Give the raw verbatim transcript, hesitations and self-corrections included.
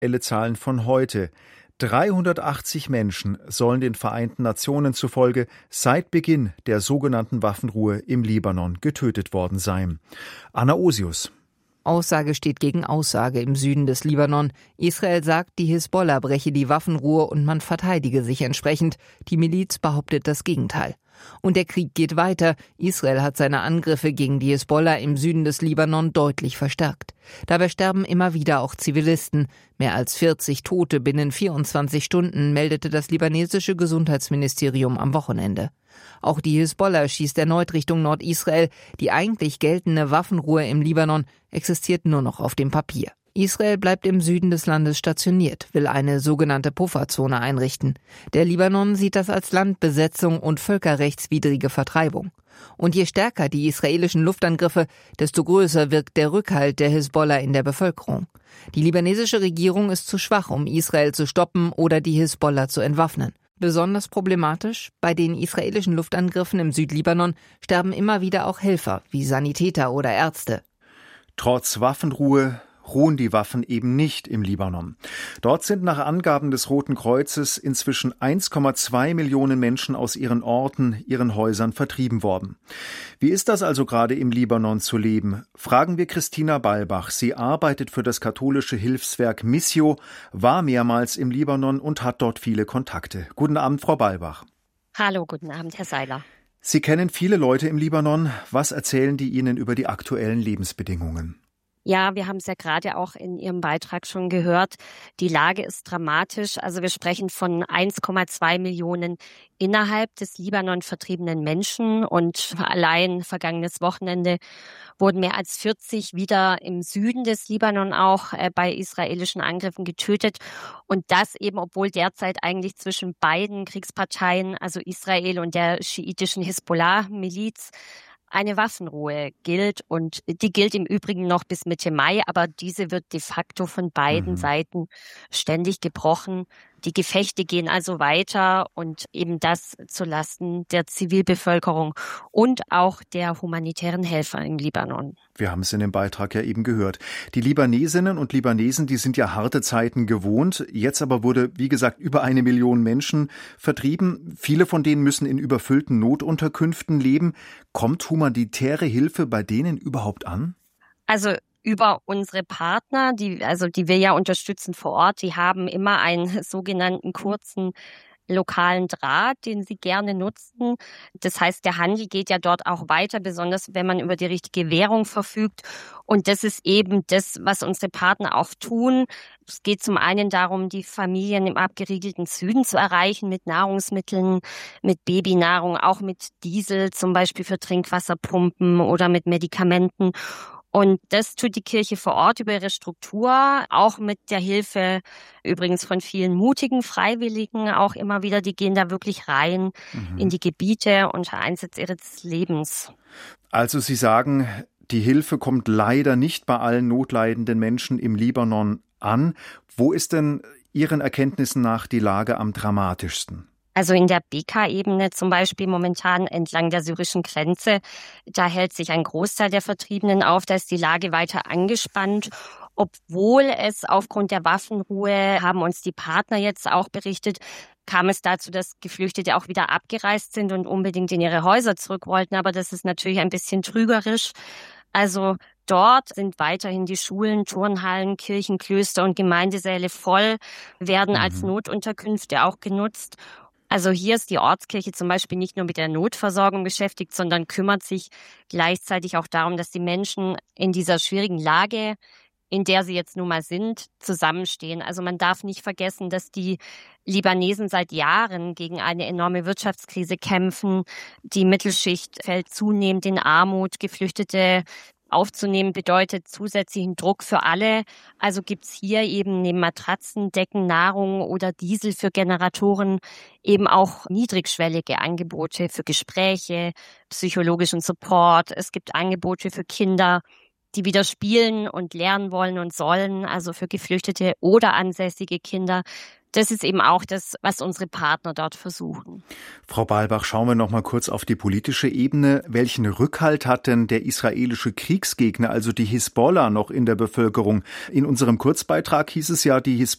aktuelle Zahlen von heute. dreihundertachtzig Menschen sollen den Vereinten Nationen zufolge seit Beginn der sogenannten Waffenruhe im Libanon getötet worden sein. Anna Osius. Aussage steht gegen Aussage im Süden des Libanon. Israel sagt, die Hisbollah breche die Waffenruhe und man verteidige sich entsprechend. Die Miliz behauptet das Gegenteil. Und der Krieg geht weiter. Israel hat seine Angriffe gegen die Hisbollah im Süden des Libanon deutlich verstärkt. Dabei sterben immer wieder auch Zivilisten. Mehr als vierzig Tote binnen vierundzwanzig Stunden meldete das libanesische Gesundheitsministerium am Wochenende. Auch die Hisbollah schießt erneut Richtung Nordisrael. Die eigentlich geltende Waffenruhe im Libanon existiert nur noch auf dem Papier. Israel bleibt im Süden des Landes stationiert, will eine sogenannte Pufferzone einrichten. Der Libanon sieht das als Landbesetzung und völkerrechtswidrige Vertreibung. Und je stärker die israelischen Luftangriffe, desto größer wirkt der Rückhalt der Hisbollah in der Bevölkerung. Die libanesische Regierung ist zu schwach, um Israel zu stoppen oder die Hisbollah zu entwaffnen. Besonders problematisch: Bei den israelischen Luftangriffen im Südlibanon sterben immer wieder auch Helfer, wie Sanitäter oder Ärzte. Trotz Waffenruhe ruhen die Waffen eben nicht im Libanon. Dort sind nach Angaben des Roten Kreuzes inzwischen eins Komma zwei Millionen Menschen aus ihren Orten, ihren Häusern vertrieben worden. Wie ist das also gerade im Libanon zu leben? Fragen wir Christina Balbach. Sie arbeitet für das katholische Hilfswerk Missio, war mehrmals im Libanon und hat dort viele Kontakte. Guten Abend, Frau Balbach. Hallo, guten Abend, Herr Seiler. Sie kennen viele Leute im Libanon. Was erzählen die Ihnen über die aktuellen Lebensbedingungen? Ja, wir haben es ja gerade auch in Ihrem Beitrag schon gehört. Die Lage ist dramatisch. Also wir sprechen von eins Komma zwei Millionen innerhalb des Libanon vertriebenen Menschen. Und allein vergangenes Wochenende wurden mehr als vierzig wieder im Süden des Libanon auch äh, bei israelischen Angriffen getötet. Und das eben, obwohl derzeit eigentlich zwischen beiden Kriegsparteien, also Israel und der schiitischen Hisbollah-Miliz, eine Waffenruhe gilt, und die gilt im Übrigen noch bis Mitte Mai, aber diese wird de facto von beiden mhm. Seiten ständig gebrochen. Die Gefechte gehen also weiter, und eben das zulasten der Zivilbevölkerung und auch der humanitären Helfer im Libanon. Wir haben es in dem Beitrag ja eben gehört. Die Libanesinnen und Libanesen, die sind ja harte Zeiten gewohnt. Jetzt aber wurde, wie gesagt, über eine Million Menschen vertrieben. Viele von denen müssen in überfüllten Notunterkünften leben. Kommt humanitäre Hilfe bei denen überhaupt an? Also über unsere Partner, die, also die wir ja unterstützen vor Ort, die haben immer einen sogenannten kurzen lokalen Draht, den sie gerne nutzen. Das heißt, der Handel geht ja dort auch weiter, besonders wenn man über die richtige Währung verfügt. Und das ist eben das, was unsere Partner auch tun. Es geht zum einen darum, die Familien im abgeriegelten Süden zu erreichen mit Nahrungsmitteln, mit Babynahrung, auch mit Diesel, zum Beispiel für Trinkwasserpumpen oder mit Medikamenten. Und das tut die Kirche vor Ort über ihre Struktur, auch mit der Hilfe übrigens von vielen mutigen Freiwilligen auch immer wieder. Die gehen da wirklich rein mhm. in die Gebiete unter Einsatz ihres Lebens. Also Sie sagen, die Hilfe kommt leider nicht bei allen notleidenden Menschen im Libanon an. Wo ist denn Ihren Erkenntnissen nach die Lage am dramatischsten? Also in der Bekaa-Ebene zum Beispiel momentan entlang der syrischen Grenze, da hält sich ein Großteil der Vertriebenen auf, da ist die Lage weiter angespannt. Obwohl es aufgrund der Waffenruhe, haben uns die Partner jetzt auch berichtet, kam es dazu, dass Geflüchtete auch wieder abgereist sind und unbedingt in ihre Häuser zurück wollten. Aber das ist natürlich ein bisschen trügerisch. Also dort sind weiterhin die Schulen, Turnhallen, Kirchen, Klöster und Gemeindesäle voll, werden mhm. als Notunterkünfte auch genutzt. Also hier ist die Ortskirche zum Beispiel nicht nur mit der Notversorgung beschäftigt, sondern kümmert sich gleichzeitig auch darum, dass die Menschen in dieser schwierigen Lage, in der sie jetzt nun mal sind, zusammenstehen. Also man darf nicht vergessen, dass die Libanesen seit Jahren gegen eine enorme Wirtschaftskrise kämpfen. Die Mittelschicht fällt zunehmend in Armut. Geflüchtete aufzunehmen bedeutet zusätzlichen Druck für alle. Also gibt's hier eben neben Matratzen, Decken, Nahrung oder Diesel für Generatoren eben auch niedrigschwellige Angebote für Gespräche, psychologischen Support. Es gibt Angebote für Kinder, die wieder spielen und lernen wollen und sollen, also für Geflüchtete oder ansässige Kinder. Das ist eben auch das, was unsere Partner dort versuchen. Frau Balbach, schauen wir noch mal kurz auf die politische Ebene. Welchen Rückhalt hat denn der israelische Kriegsgegner, also die Hisbollah, noch in der Bevölkerung? In unserem Kurzbeitrag hieß es ja, die Hisbollah